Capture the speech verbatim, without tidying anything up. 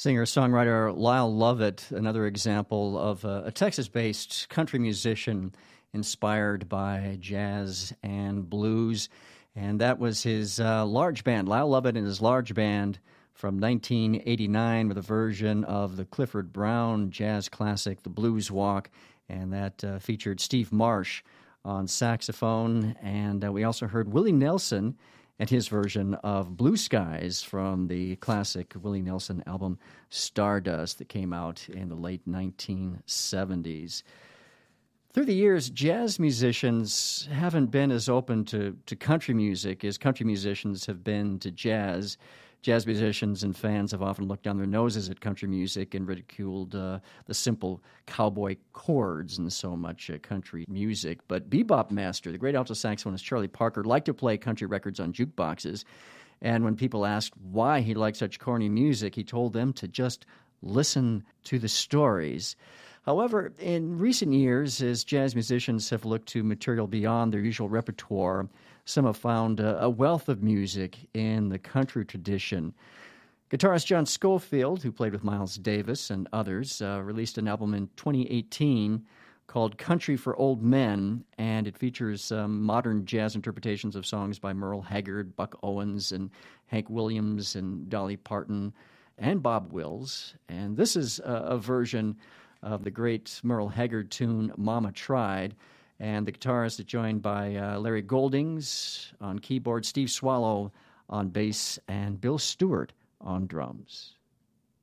Singer-songwriter Lyle Lovett, another example of a, a Texas-based country musician inspired by jazz and blues. And that was his uh, large band, Lyle Lovett and his large band from nineteen eighty-nine with a version of the Clifford Brown jazz classic, The Blues Walk. And that uh, featured Steve Marsh on saxophone. And uh, we also heard Willie Nelson and his version of Blue Skies from the classic Willie Nelson album Stardust that came out in the late nineteen seventies. Through the years, jazz musicians haven't been as open to, to country music as country musicians have been to jazz. Jazz musicians and fans have often looked down their noses at country music and ridiculed uh, the simple cowboy chords and so much uh, country music. But bebop master, the great alto saxophonist Charlie Parker, liked to play country records on jukeboxes. And when people asked why he liked such corny music, he told them to just listen to the stories. However, in recent years, as jazz musicians have looked to material beyond their usual repertoire, some have found a, a wealth of music in the country tradition. Guitarist John Scofield, who played with Miles Davis and others, uh, released an album in twenty eighteen called Country for Old Men, and it features um, modern jazz interpretations of songs by Merle Haggard, Buck Owens, and Hank Williams, and Dolly Parton, and Bob Wills. And this is a, a version of the great Merle Haggard tune, Mama Tried. And the guitarist is joined by uh, Larry Goldings on keyboard, Steve Swallow on bass, and Bill Stewart on drums.